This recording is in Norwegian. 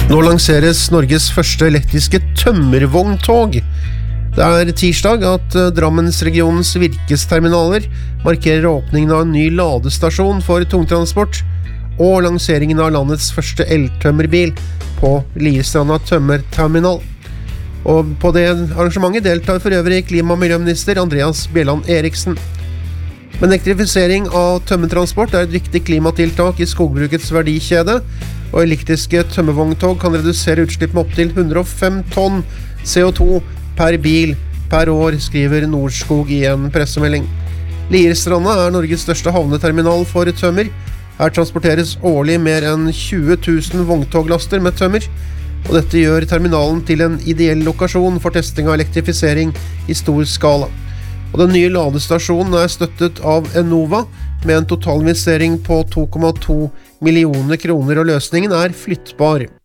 Nå lanseres Norges første elektriske tømmervogntog. Det tirsdag at Drammensregionens virkesterminaler markerer åpningen av en ny ladestasjon for tungtransport og lanseringen av landets første eltømmerbil på Lierstranda tømmerterminal. Og på det arrangementet deltar for øvrig klima- og miljøminister Andreas Bjelland Eriksen. Men elektrifisering av tømmertransport et viktig klimatiltak i skogbrukets verdikjede, og elektriske tømmervogntog kan redusere utslipp med opp til 105 tonn CO2 per bil per år, skriver Norskog i en pressemelding. Lierstranda Norges største havneterminal for tømmer. Her transporteres årlig mer enn 20 000 vogntoglaster med tømmer, og dette gjør terminalen til en ideell lokasjon for testing av elektrifisering i stor skala. Og den nye ladestasjonen støttet av Enova med en totalinvestering på 2,2 millioner kroner, og løsningen flyttbar.